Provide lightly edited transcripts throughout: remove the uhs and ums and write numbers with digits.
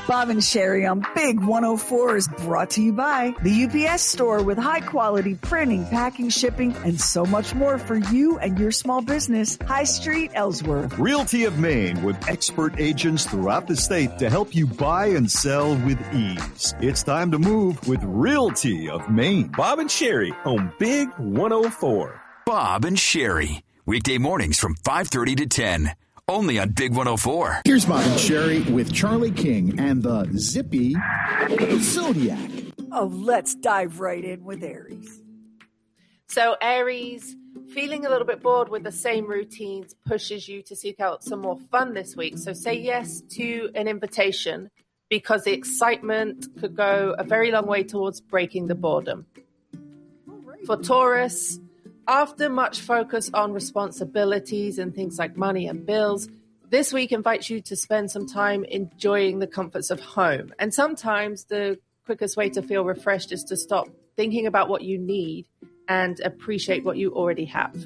Bob and Sherry on Big 104 is brought to you by the UPS Store with high-quality printing, packing, shipping, and so much more for you and your small business. High Street, Ellsworth. Realty of Maine with expert agents throughout the state to help you buy and sell with ease. It's time to move with Realty of Maine. Bob and Sherry on Big 104. Bob and Sherry, weekday mornings from 5:30 to 10. Only on Big 104. Here's Bob and Sherry with Charlie King and the Zippy Zodiac. Oh, let's dive right in with Aries. So Aries, feeling a little bit bored with the same routines pushes you to seek out some more fun this week. So say yes to an invitation because the excitement could go a very long way towards breaking the boredom. For Taurus, after much focus on responsibilities and things like money and bills, this week invites you to spend some time enjoying the comforts of home. And sometimes the quickest way to feel refreshed is to stop thinking about what you need and appreciate what you already have.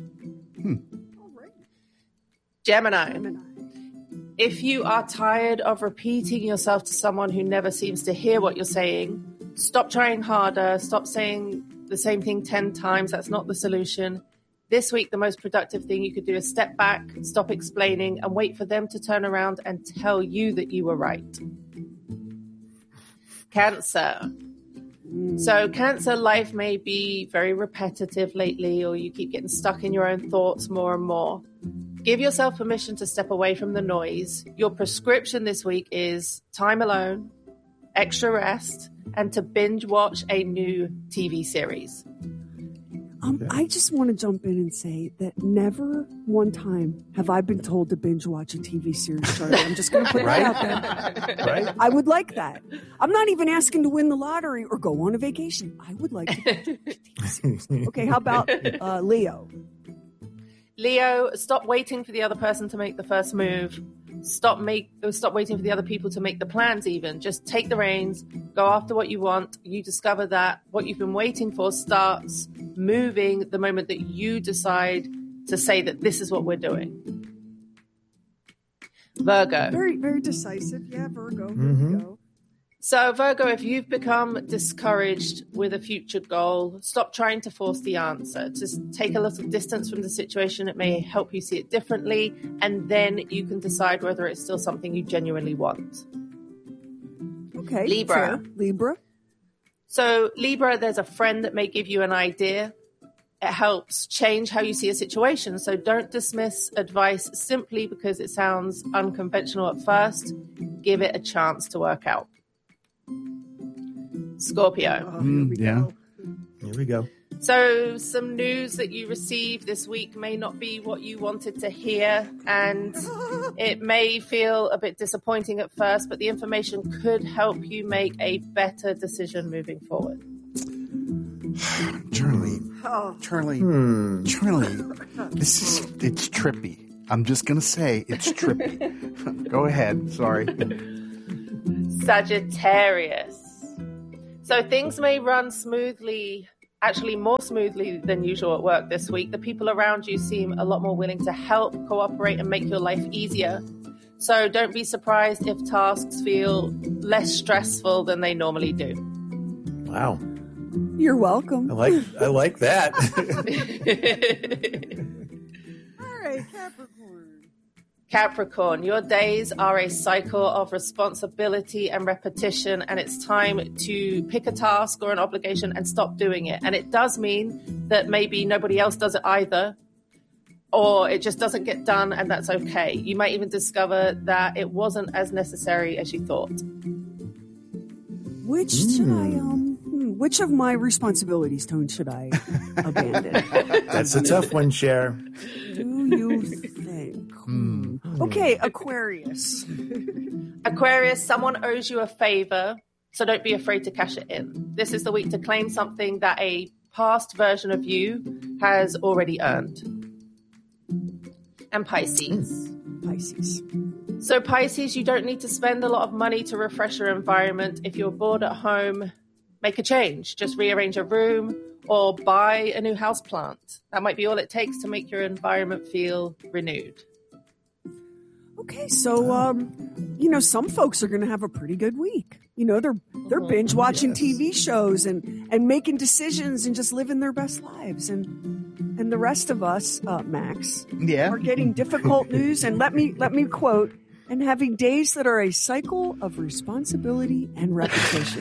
Gemini. If you are tired of repeating yourself to someone who never seems to hear what you're saying, stop trying harder, stop saying the same thing 10 times. That's not the solution. This week, the most productive thing you could do is step back, stop explaining, and wait for them to turn around and tell you that you were right. Cancer. So Cancer, life may be very repetitive lately, or you keep getting stuck in your own thoughts more and more. Give yourself permission to step away from the noise. Your prescription this week is time alone, extra rest, and to binge watch a new TV series. I just want to jump in and say that never one time have I been told to binge watch a TV series, Charlie. I'm just going to put that out there. Right? I would like that. I'm not even asking to win the lottery or go on a vacation. I would like to binge watch a TV series. Okay, how about Leo? Leo, stop waiting for the other person to make the first move. Stop waiting for the other people to make the plans even. Just take the reins, go after what you want. You discover that what you've been waiting for starts moving the moment that you decide to say that this is what we're doing. Virgo. Very, very decisive. Yeah, Virgo. Here we go. So Virgo, if you've become discouraged with a future goal, stop trying to force the answer. Just take a little distance from the situation. It may help you see it differently, and then you can decide whether it's still something you genuinely want. Okay. Libra. Fair. Libra. So Libra, there's a friend that may give you an idea. It helps change how you see a situation. So don't dismiss advice simply because it sounds unconventional at first. Give it a chance to work out. Scorpio. Here we go. So some news that you received this week may not be what you wanted to hear, and it may feel a bit disappointing at first, but the information could help you make a better decision moving forward. Charlie, it's trippy. I'm just going to say it's trippy. Go ahead. Sorry. Sagittarius. So things may run smoothly, actually more smoothly than usual at work this week. The people around you seem a lot more willing to help, cooperate, and make your life easier. So don't be surprised if tasks feel less stressful than they normally do. Wow. You're welcome. I like that. All right, Capricorn. Capricorn, your days are a cycle of responsibility and repetition, and it's time to pick a task or an obligation and stop doing it. And it does mean that maybe nobody else does it either, or it just doesn't get done, and that's okay. You might even discover that it wasn't as necessary as you thought. Which of my responsibilities, Tone, should I abandon? That's a tough one, Cher. Do you think? Okay, Aquarius. Aquarius, someone owes you a favor, so don't be afraid to cash it in. This is the week to claim something that a past version of you has already earned. And Pisces. Pisces. So Pisces, you don't need to spend a lot of money to refresh your environment. If you're bored at home, make a change. Just rearrange a room or buy a new houseplant. That might be all it takes to make your environment feel renewed. Okay, so some folks are going to have a pretty good week. They're binge watching TV shows and making decisions and just living their best lives. And the rest of us, Max, are getting difficult news. And let me quote, and having days that are a cycle of responsibility and repetition.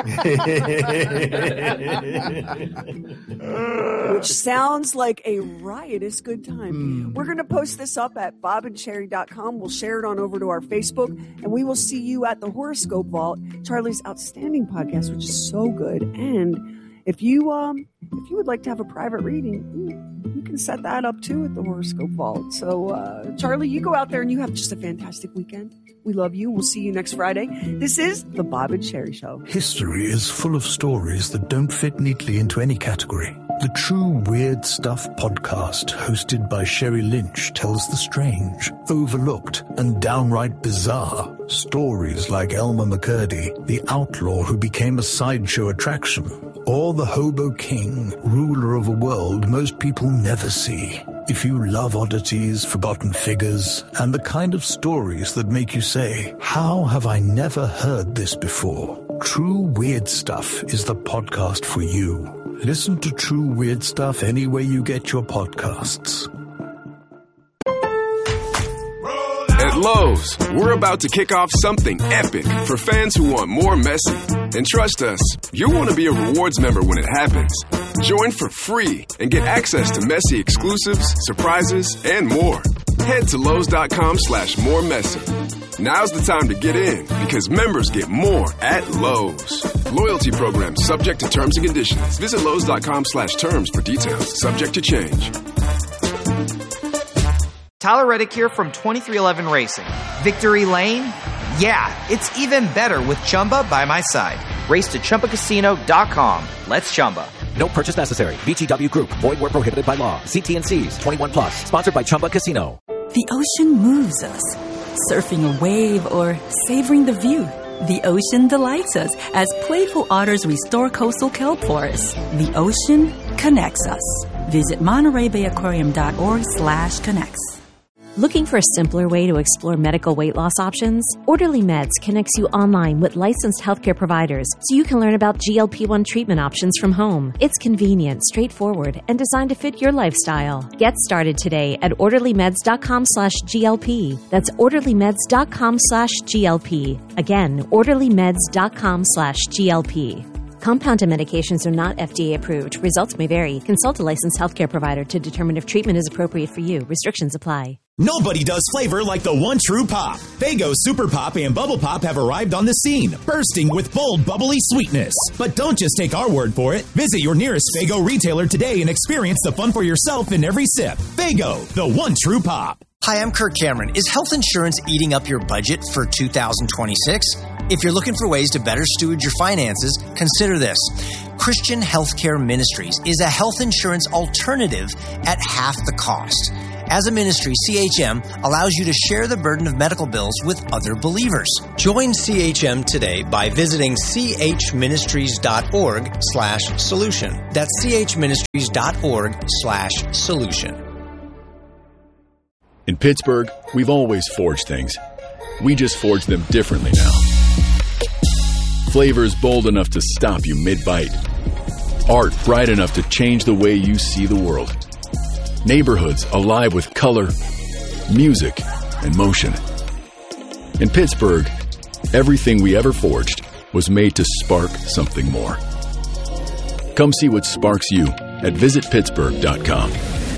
Which sounds like a riotous good time. We're going to post this up at bobandcherry.com. We'll share it on over to our Facebook, and we will see you at the Horoscope Vault, Charlie's outstanding podcast, which is so good. And if you would like to have a private reading, you can set that up too at the Horoscope Vault. So, Charlie, you go out there and you have just a fantastic weekend. We love you. We'll see you next Friday. This is the Bob and Cherry Show. History is full of stories that don't fit neatly into any category. The True Weird Stuff podcast, hosted by Sherry Lynch, tells the strange, overlooked, and downright bizarre. Stories like Elmer McCurdy, the outlaw who became a sideshow attraction, or the Hobo King, ruler of a world most people never see. If you love oddities, forgotten figures, and the kind of stories that make you say, how have I never heard this before? True Weird Stuff is the podcast for you. Listen to True Weird Stuff anywhere you get your podcasts. At Lowe's, we're about to kick off something epic for fans who want more messy. And trust us, you'll want to be a rewards member when it happens. Join for free and get access to messy exclusives, surprises, and more. Head to Lowe's.com/more messy. Now's the time to get in because members get more at Lowe's. Loyalty program subject to terms and conditions. Visit Lowe's.com/terms for details. Subject to change. Tyler Reddick here from 2311 Racing. Victory Lane? Yeah, it's even better with Chumba by my side. Race to ChumbaCasino.com. Let's Chumba. No purchase necessary. VGW Group. Void where prohibited by law. See T&Cs. 21 plus. Sponsored by Chumba Casino. The ocean moves us. Surfing a wave or savoring the view. The ocean delights us as playful otters restore coastal kelp forests. The ocean connects us. Visit MontereyBayAquarium.org/connects. Looking for a simpler way to explore medical weight loss options? Orderly Meds connects you online with licensed healthcare providers so you can learn about GLP-1 treatment options from home. It's convenient, straightforward, and designed to fit your lifestyle. Get started today at orderlymeds.com/GLP. That's orderlymeds.com/GLP. Again, orderlymeds.com/GLP. Compounded medications are not FDA approved. Results may vary. Consult a licensed healthcare provider to determine if treatment is appropriate for you. Restrictions apply. Nobody does flavor like the one true pop. Faygo Super Pop and Bubble Pop have arrived on the scene, bursting with bold, bubbly sweetness. But don't just take our word for it. Visit your nearest Faygo retailer today and experience the fun for yourself in every sip. Faygo, the one true pop. Hi, I'm Kirk Cameron. Is health insurance eating up your budget for 2026? If you're looking for ways to better steward your finances, consider this. Christian Healthcare Ministries is a health insurance alternative at half the cost. As a ministry, CHM allows you to share the burden of medical bills with other believers. Join CHM today by visiting chministries.org/solution. That's chministries.org/solution. In Pittsburgh, we've always forged things. We just forge them differently now. Flavors bold enough to stop you mid-bite. Art bright enough to change the way you see the world. Neighborhoods alive with color, music, and motion. In Pittsburgh, everything we ever forged was made to spark something more. Come see what sparks you at visitpittsburgh.com.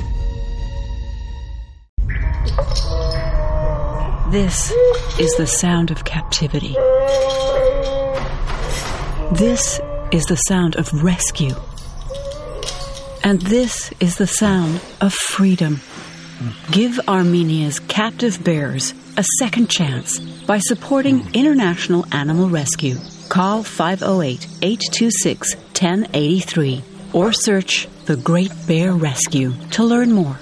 This is the sound of captivity. This is the sound of rescue. And this is the sound of freedom. Give Armenia's captive bears a second chance by supporting International Animal Rescue. Call 508-826-1083 or search The Great Bear Rescue to learn more.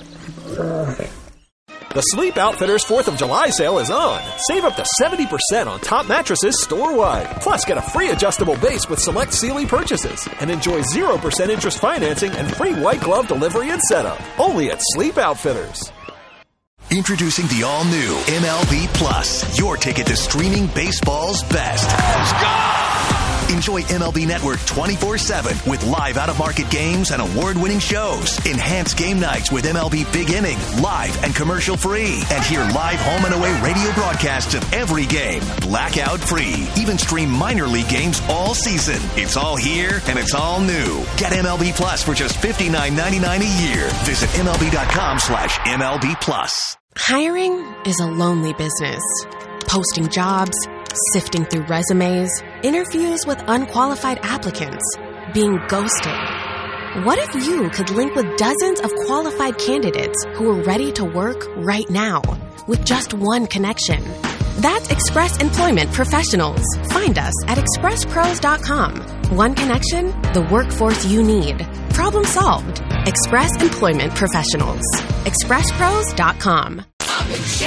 The Sleep Outfitters 4th of July sale is on. Save up to 70% on top mattresses store-wide. Plus, get a free adjustable base with select Sealy purchases. And enjoy 0% interest financing and free white glove delivery and setup. Only at Sleep Outfitters. Introducing the all-new MLB Plus, your ticket to streaming baseball's best. Let's go! Enjoy MLB Network 24/7 with live out-of-market games and award-winning shows. Enhance game nights with MLB Big Inning, live and commercial-free. And hear live home and away radio broadcasts of every game, blackout-free. Even stream minor league games all season. It's all here and it's all new. Get MLB Plus for just $59.99 a year. Visit MLB.com/MLB Plus. Hiring is a lonely business. Posting jobs, sifting through resumes, interviews with unqualified applicants, being ghosted. What if you could link with dozens of qualified candidates who are ready to work right now with just one connection? That's Express Employment Professionals. Find us at expresspros.com. One connection, the workforce you need. Problem solved. Express Employment Professionals. expresspros.com.